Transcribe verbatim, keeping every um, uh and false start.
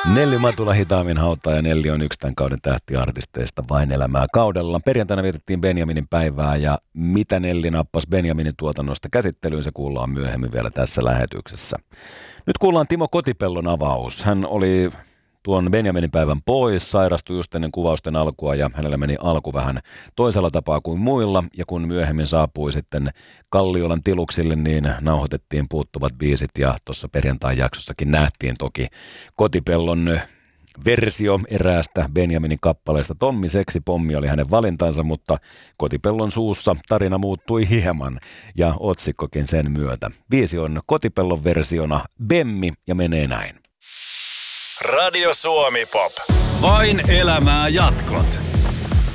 Nelli Matula hitaammin hautaa ja Nelli on yksi tämän kauden tähtiartisteista Vain elämää kaudella. Perjantaina vietettiin Benjaminin päivää ja mitä Nelli nappasi Benjaminin tuotannosta käsittelyyn, se kuullaan myöhemmin vielä tässä lähetyksessä. Nyt kuullaan Timo Kotipellon avaus. Hän oli tuon Benjaminin päivän pois, sairastui just ennen kuvausten alkua ja hänellä meni alku vähän toisella tapaa kuin muilla. Ja kun myöhemmin saapui sitten Kalliolan tiluksille, niin nauhoitettiin puuttuvat biisit ja tuossa perjantain jaksossakin nähtiin toki Kotipellon versio eräästä Benjaminin kappaleesta. Tommi Seksipommi oli hänen valintansa, mutta Kotipellon suussa tarina muuttui hieman ja otsikkokin sen myötä. Biisi on Kotipellon versiona Bemmi ja menee näin. Radio Suomi Pop. Vain elämää jatkot.